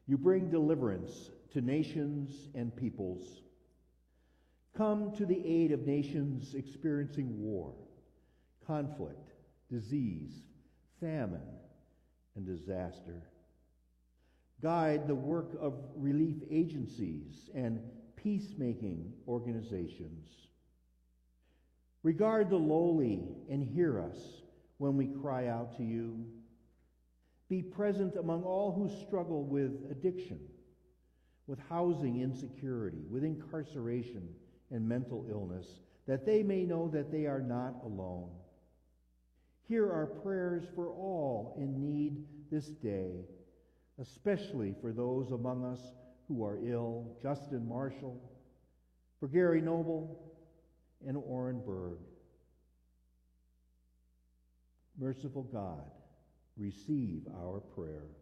You bring deliverance to nations and peoples. Come to the aid of nations experiencing war, conflict, disease, famine, and disaster. Guide the work of relief agencies and peacemaking organizations. Regard the lowly and hear us when we cry out to you. Be present among all who struggle with addiction, with housing insecurity, with incarceration and mental illness, that they may know that they are not alone. Hear our prayers for all in need this day, especially for those among us who are ill, Justin Marshall, for Gary Noble, and Orrin Berg. Merciful God, receive our prayer.